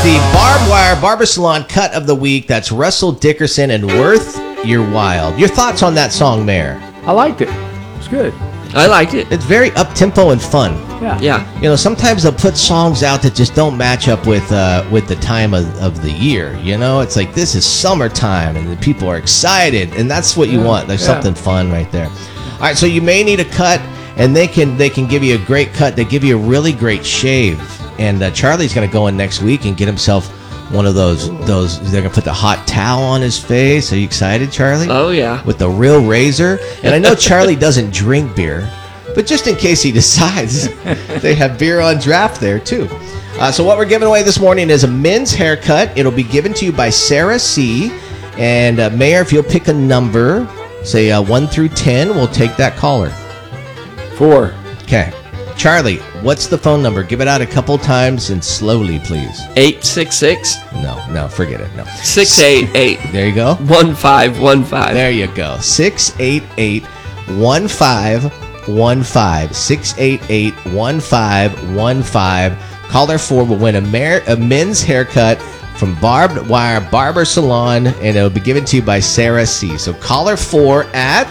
the Barbed Wire Barber Salon cut of the week. That's Russell Dickerson and Worth Your Wild. Your thoughts on that song, Mayor? I liked it. It's good. I liked it. It's very up-tempo and fun. Yeah. You know, sometimes they'll put songs out that just don't match up with the time of the year. You know, it's like this is summertime and the people are excited, and that's what you want. There's something fun right there. All right, so you may need a cut, and they can give you a great cut. They give you a really great shave. And Charlie's going to go in next week and get himself one of those. They're going to put the hot towel on his face. Are you excited, Charlie? Oh, yeah. With the real razor. And I know Charlie doesn't drink beer, but just in case he decides, they have beer on draft there, too. So what we're giving away this morning is a men's haircut. It'll be given to you by Sarah C. And Mayor, if you'll pick a number, say 1 through 10, we'll take that caller. 4. Okay. Charlie, what's the phone number? Give it out a couple times and slowly, please. 866. No, forget it. No. 688. There you go. 1515. There you go. 688-1515. 688-1515. Caller 4 will win a men's haircut from Barbed Wire Barber Salon, and it'll be given to you by Sarah C. So caller 4 at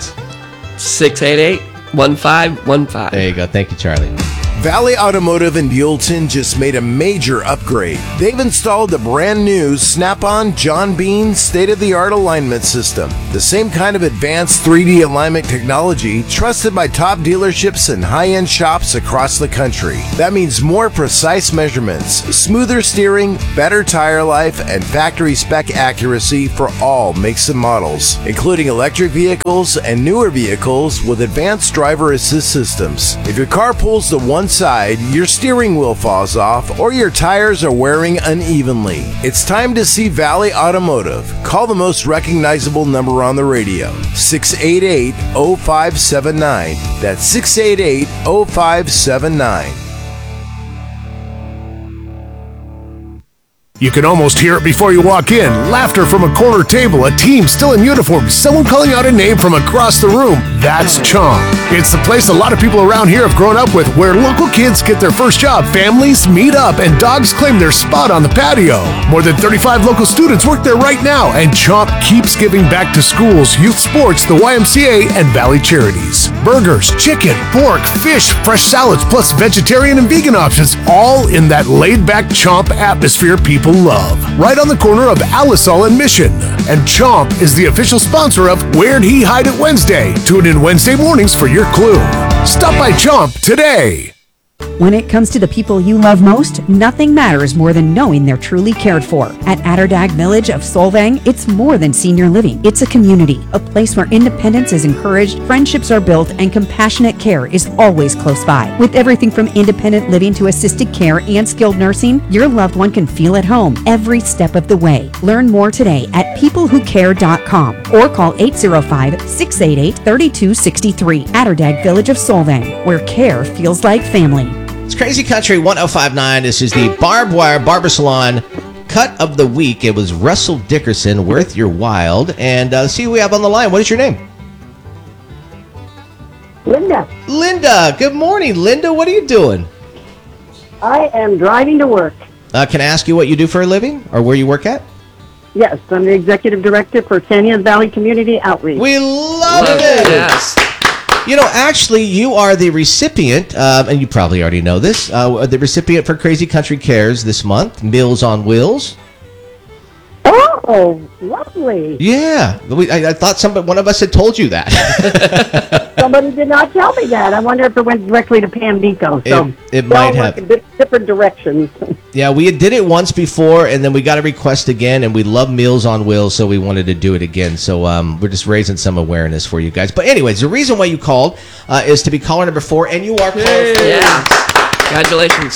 688-1515. There you go. Thank you, Charlie. Valley Automotive in Buellton just made a major upgrade. They've installed the brand new Snap-on John Bean state-of-the-art alignment system. The same kind of advanced 3D alignment technology trusted by top dealerships and high-end shops across the country. That means more precise measurements, smoother steering, better tire life, and factory spec accuracy for all makes and models, including electric vehicles and newer vehicles with advanced driver assist systems. If your car pulls to one side, your steering wheel falls off, or your tires are wearing unevenly, it's time to see Valley Automotive. Call the most recognizable number on the radio, 688-0579. That's 688-0579. You can almost hear it before you walk in. Laughter from a corner table, a team still in uniform, someone calling out a name from across the room. That's Chomp. It's the place a lot of people around here have grown up with, where local kids get their first job, families meet up, and dogs claim their spot on the patio. More than 35 local students work there right now, and Chomp keeps giving back to schools, youth sports, the YMCA, and Valley Charities. Burgers, chicken, pork, fish, fresh salads, plus vegetarian and vegan options, all in that laid-back Chomp atmosphere people love. Right on the corner of Alisal and Mission. And Chomp is the official sponsor of Where'd He Hide It Wednesday. Tune in Wednesday mornings for your clue. Stop by Chomp today. When it comes to the people you love most, nothing matters more than knowing they're truly cared for. At Atterdag Village of Solvang, it's more than senior living. It's a community, a place where independence is encouraged, friendships are built, and compassionate care is always close by. With everything from independent living to assisted care and skilled nursing, your loved one can feel at home every step of the way. Learn more today at peoplewhocare.com or call 805-688-3263. Atterdag Village of Solvang, where care feels like family. It's Crazy Country 1059. This is the Barbed Wire Barber Salon cut of the week. It was Russell Dickerson, Worth Your Wild. And see who we have on the line. What is your name? Linda. Linda. Good morning, Linda. What are you doing? I am driving to work. Can I ask you what you do for a living or where you work at? Yes, I'm the executive director for Tania's Valley Community Outreach. We love it. Yes. You know, actually, you are the recipient, and you probably already know this, the recipient for Crazy Country Cares this month, Meals on Wheels. Oh, lovely. Yeah. I thought one of us had told you that. Somebody did not tell me that. I wonder if it went directly to Pam Vico. So it might have. In different directions. Yeah, we did it once before, and then we got a request again, and we love Meals on Wheels, so we wanted to do it again. So we're just raising some awareness for you guys. But anyways, the reason why you called is to be caller number 4, and you are caller 4. Yeah. Congratulations.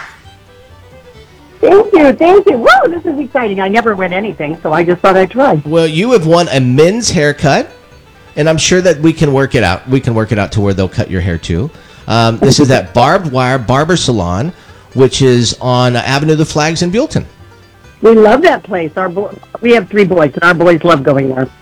Thank you. Whoa, this is exciting. I never win anything, so I just thought I'd try. Well, you have won a men's haircut, and I'm sure that we can work it out. We can work it out to where they'll cut your hair too. This is at Barbed Wire Barber Salon, which is on Avenue of the Flags in Buellton. We love that place. We have 3 boys, and our boys love going there. So.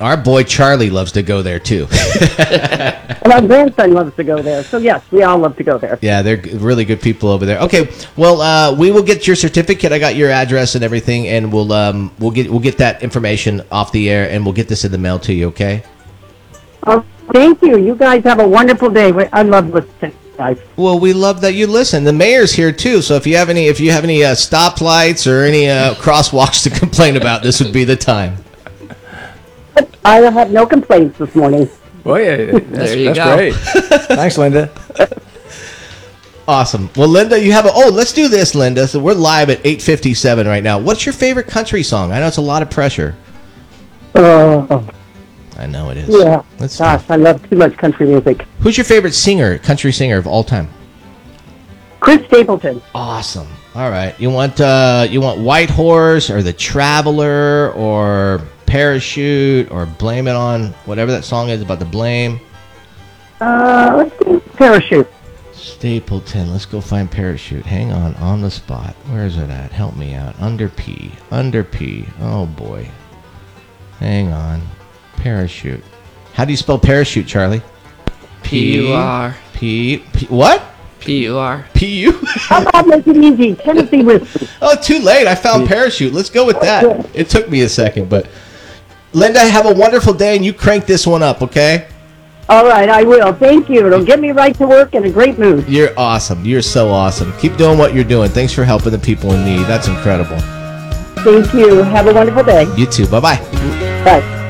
Our boy Charlie loves to go there too. And my grandson loves to go there. So, yes, we all love to go there. Yeah, they're really good people over there. Okay, well, we will get your certificate. I got your address and everything, and we'll get that information off the air, and we'll get this in the mail to you. Okay. Oh, thank you. You guys have a wonderful day. I love listening, guys. Well, we love that you listen. The mayor's here too, so if you have any stoplights or any crosswalks to complain about, this would be the time. I have no complaints this morning. Well, yeah, that's go. great. Thanks, Linda. Awesome. Well, Linda, you have let's do this, Linda. So we're live at 8:57 right now. What's your favorite country song? I know it's a lot of pressure. Oh, I know it is. yeah. Let's Gosh, I love too much country music. Who's your favorite country singer of all time? Chris Stapleton. Awesome. All right. You want White Horse or The Traveler or Parachute or Blame It On whatever that song is about the blame? Let's do Parachute. Stapleton. Let's go find Parachute. Hang on the spot. Where is it at? Help me out. Under P. Oh boy. Hang on. Parachute. How do you spell parachute, Charlie? P-U-R. What? P-U-R. P-U? How about make it easy? Tennessee Whiskey. Oh, too late. I found Parachute. Let's go with that. It took me a second, but Linda, have a wonderful day, and you crank this one up, okay? All right, I will. Thank you. It'll get me right to work in a great mood. You're awesome. You're so awesome. Keep doing what you're doing. Thanks for helping the people in need. That's incredible. Thank you. Have a wonderful day. You too. Bye-bye. Bye.